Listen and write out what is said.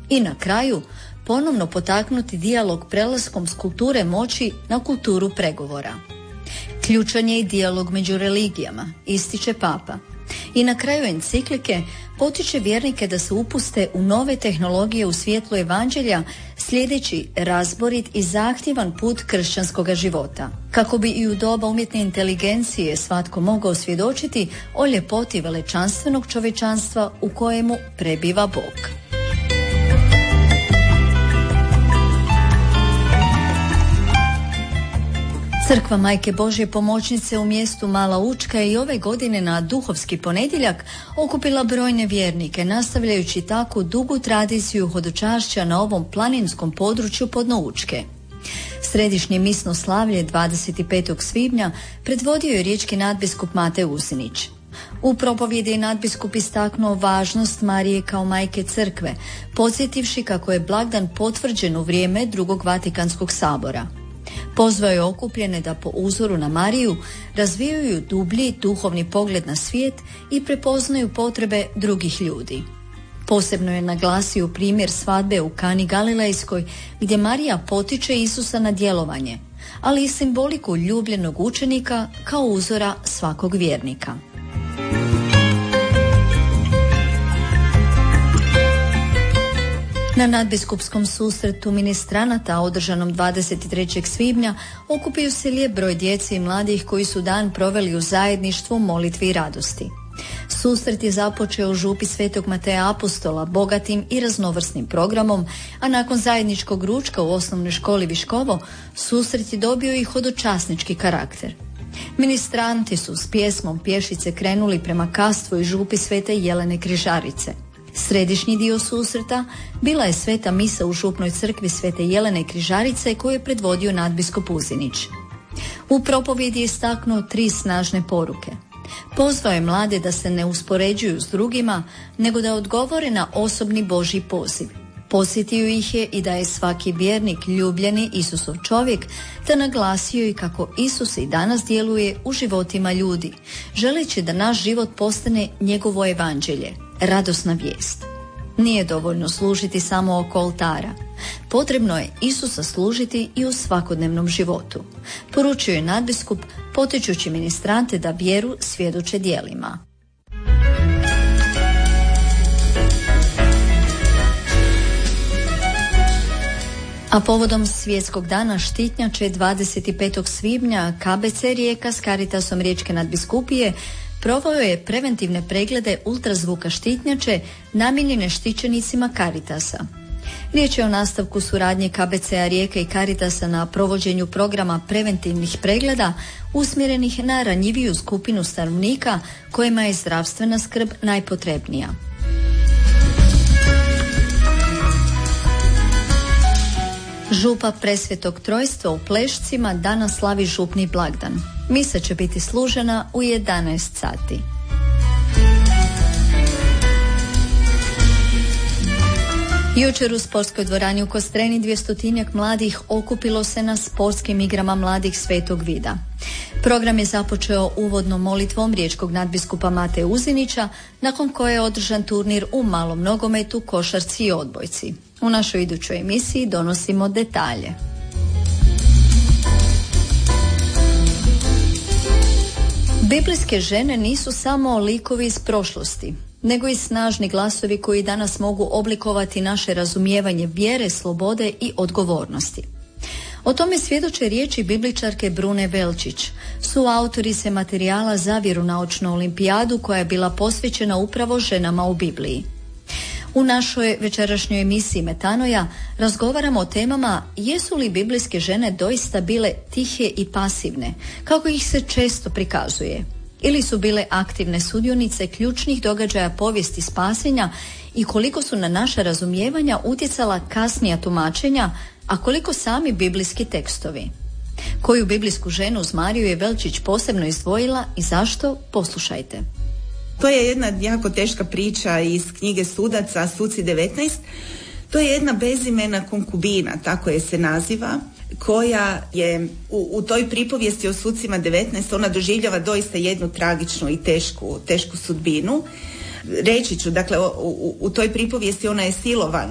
I na kraju, ponovno potaknuti dijalog prelaskom s kulture moći na kulturu pregovora. Ključan je i dijalog među religijama, ističe Papa. I na kraju enciklike potiče vjernike da se upuste u nove tehnologije u svjetlu evanđelja, slijedeći razborit i zahtjevan put kršćanskog života, kako bi i u doba umjetne inteligencije svatko mogao svjedočiti o ljepoti velečanstvenog čovječanstva u kojemu prebiva Bog. Crkva Majke Božje pomoćnice u mjestu Mala Učka je i ove godine na Duhovski ponedjeljak okupila brojne vjernike, nastavljajući tako dugu tradiciju hodočašća na ovom planinskom području podno Učke. Središnje misno slavlje 25. svibnja predvodio je riječki nadbiskup Mate Uzinić. U propovjedi je nadbiskup istaknuo važnost Marije kao majke crkve, podsjetivši kako je blagdan potvrđen u vrijeme Drugog Vatikanskog sabora. Pozvao je okupljene da po uzoru na Mariju razvijaju dublji duhovni pogled na svijet i prepoznaju potrebe drugih ljudi. Posebno je naglasio primjer svadbe u Kani Galilejskoj, gdje Marija potiče Isusa na djelovanje, ali i simboliku ljubljenog učenika kao uzora svakog vjernika. Na nadbiskupskom susretu ministranata održanom 23. svibnja okupio se lijep broj djece i mladih koji su dan proveli u zajedništvu, molitvi i radosti. Susret je započeo u župi Svetog Mateja Apostola bogatim i raznovrsnim programom, a nakon zajedničkog ručka u osnovnoj školi Viškovo susret je dobio i hodočasnički karakter. Ministranti su s pjesmom pješice krenuli prema kastvu i župi Svete Jelene Križarice. Središnji dio susreta bila je sveta misa u župnoj crkvi Svete Jelene Križarice koju je predvodio nadbiskup Uzinić. U propovjedi je istaknuo 3 snažne poruke. Pozvao je mlade da se ne uspoređuju s drugima, nego da odgovore na osobni Božji poziv. Podsjetio ih je i da je svaki vjernik ljubljeni Isusov čovjek, te naglasio i kako Isus i danas djeluje u životima ljudi, želeći da naš život postane njegovo evanđelje, radosna vijest. Nije dovoljno služiti samo oko oltara. Potrebno je Isusa služiti i u svakodnevnom životu, poručio je nadbiskup, potičući ministrante da vjeru svjedoče djelima. A povodom Svjetskog dana štitnjače 25. svibnja KBC Rijeka s Caritasom Riječke nadbiskupije proveo je preventivne preglede ultrazvuka štitnjače namijenjene štićenicima Caritasa. Riječ je o nastavku suradnje KBC-a Rijeka i Caritasa na provođenju programa preventivnih pregleda usmjerenih na ranjiviju skupinu stanovnika kojima je zdravstvena skrb najpotrebnija. Župa Presvetog Trojstva u Plešcima danas slavi župni blagdan. Misa će biti služena u 11 sati. Jučer u sportskoj dvorani u Kostreni 200 mladih okupilo se na sportskim igrama mladih Svetog Vida. Program je započeo uvodnom molitvom riječkog nadbiskupa Mate Uzinića, nakon koje je održan turnir u malom nogometu, košarci i odbojci. U našoj idućoj emisiji donosimo detalje. Biblijske žene nisu samo likovi iz prošlosti, nego i snažni glasovi koji danas mogu oblikovati naše razumijevanje vjere, slobode i odgovornosti. O tome svjedoče riječi bibličarke Brune Velčić, suautorice materijala za vjeronaučnu olimpijadu koja je bila posvećena upravo ženama u Bibliji. U našoj večerašnjoj emisiji Metanoja razgovaramo o temama jesu li biblijske žene doista bile tihe i pasivne, kako ih se često prikazuje, ili su bile aktivne sudionice ključnih događaja povijesti spasenja i koliko su na naša razumijevanja utjecala kasnija tumačenja, a koliko sami biblijski tekstovi. Koju biblijsku ženu uz Mariju je Velčić posebno izdvojila i zašto? Poslušajte. To je jedna jako teška priča iz knjige Sudaca, Suci 19. To je jedna bezimena konkubina, tako je se naziva, koja je u toj pripovijesti o Sucima 19, ona doživljava doista jednu tragičnu i tešku sudbinu. Reći ću, dakle, u toj pripovijesti ona je silovana